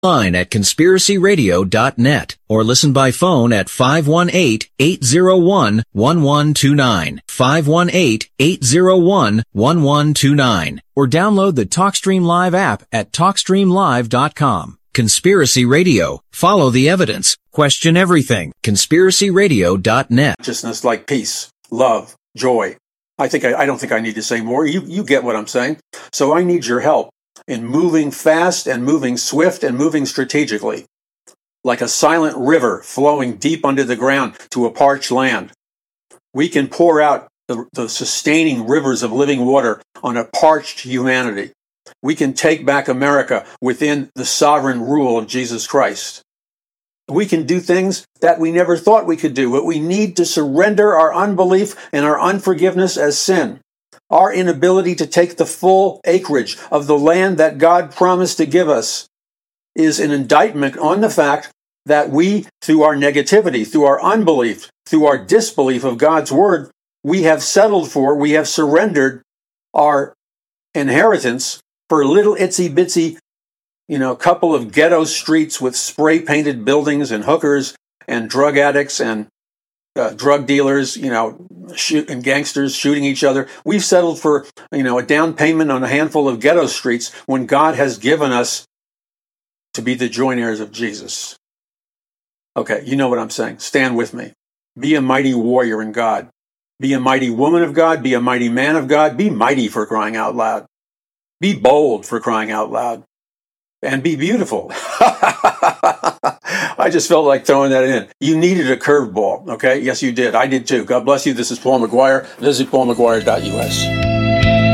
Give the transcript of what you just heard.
Online at conspiracyradio.net or listen by phone at 518-801-1129, 518-801-1129, or download the TalkStream Live app at TalkStreamLive.com. Conspiracy Radio. Follow the evidence. Question everything. conspiracyradio.net. Consciousness like peace, love, joy. I don't think I need to say more. You get what I'm saying. So I need your help in moving fast and moving swift and moving strategically, like a silent river flowing deep under the ground to a parched land. We can pour out the sustaining rivers of living water on a parched humanity. We can take back America within the sovereign rule of Jesus Christ. We can do things that we never thought we could do, but we need to surrender our unbelief and our unforgiveness as sin. Our inability to take the full acreage of the land that God promised to give us is an indictment on the fact that we, through our negativity, through our unbelief, through our disbelief of God's word, we have surrendered our inheritance for little itsy bitsy, couple of ghetto streets with spray painted buildings and hookers and drug addicts and drug dealers, and gangsters shooting each other. We've settled for, a down payment on a handful of ghetto streets when God has given us to be the joint heirs of Jesus. Okay, you know what I'm saying. Stand with me. Be a mighty warrior in God. Be a mighty woman of God. Be a mighty man of God. Be mighty, for crying out loud. Be bold, for crying out loud. And be beautiful. I just felt like throwing that in. You needed a curveball, okay? Yes, you did. I did too. God bless you. This is Paul McGuire. Visit paulmcguire.us.